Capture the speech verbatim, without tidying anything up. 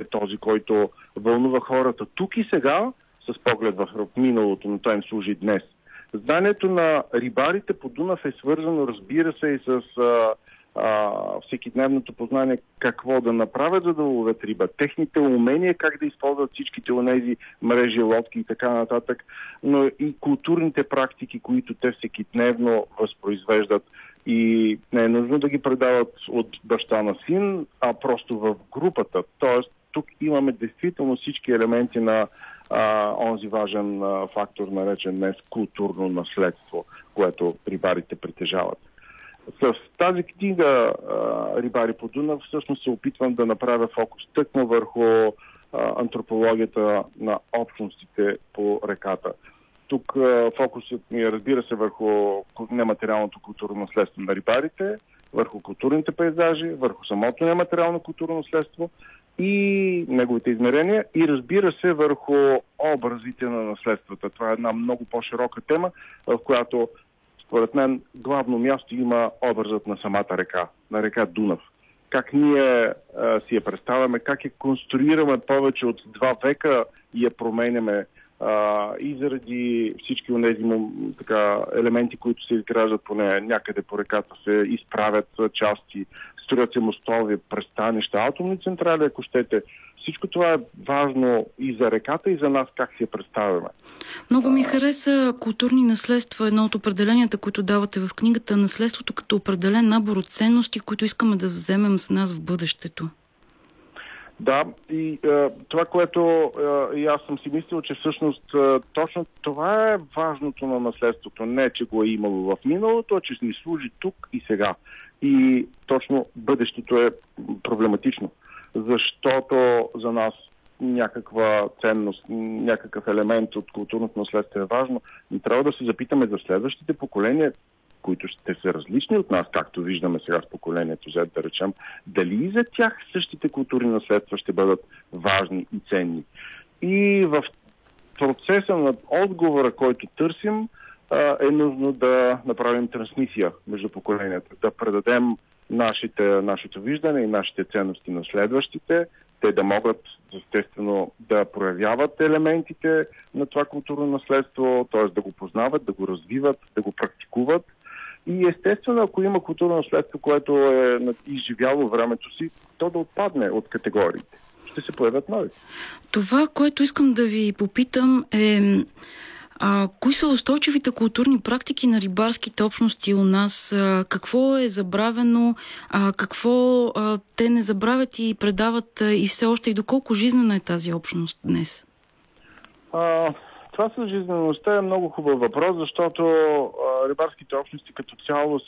този, който вълнува хората тук и сега, с поглед в миналото, но той им служи днес. Знанието на рибарите по Дунав е свързано, разбира се, и с а, а, всекидневното познание какво да направят, за да ловят риба. Техните умения, как да използват всичките онези мрежи, лодки и така нататък, но и културните практики, които те всекидневно възпроизвеждат. И не е нужно да ги предават от баща на син, а просто в групата. Тоест, тук имаме действително всички елементи на а, онзи важен а, фактор, наречен днес културно наследство, което рибарите притежават. С тази книга а, Рибари по Дунав всъщност се опитвам да направя фокус тъкмо върху а, антропологията на общностите по реката. Тук а, фокусът ми е, разбира се, върху нематериалното културно наследство на рибарите, върху културните пейзажи, върху самото нематериално културно наследство и неговите измерения и, разбира се, върху образите на наследствата. Това е една много по-широка тема, в която, според мен, главно място има образът на самата река, на река Дунав. Как ние а, си я представяме, как я конструираме повече от два века и я променяме. Uh, и заради всички от тези така, елементи, които се изграждат по нея, някъде по реката се изправят части, строят се мостове, пристанища, атомни централи, ако щете. Всичко това е важно и за реката, и за нас, как си я представяме. Много ми хареса културни наследства, едно от определенията, които давате в книгата, наследството като определен набор от ценности, които искаме да вземем с нас в бъдещето. Да, и е, това, което е, и аз съм си мислил, че всъщност е, точно това е важното на наследството. Не, че го е имало в миналото, а че ни служи тук и сега. И точно бъдещето е проблематично, защото за нас някаква ценност, някакъв елемент от културното наследство е важно. Но трябва да се запитаме за следващите поколения, които ще са различни от нас, както виждаме сега с поколението Z, да речем, дали и за тях същите културни наследства ще бъдат важни и ценни. И в процеса на отговора, който търсим, е нужно да направим трансмисия между поколенията, да предадем нашите, нашето виждане и нашите ценности на следващите, те да могат, естествено, да проявяват елементите на това културно наследство, т.е. да го познават, да го развиват, да го практикуват. И естествено, ако има културно наследство, което е изживяло времето си, то да отпадне от категориите. Ще се появят нови. Това, което искам да ви попитам е а, кои са устойчивите културни практики на рибарските общности у нас? А, какво е забравено? А, какво а, те не забравят и предават а, и все още? И доколко жизнена е тази общност днес? А... Това с жизнеността е много хубав въпрос, защото а, рибарските общности като цяло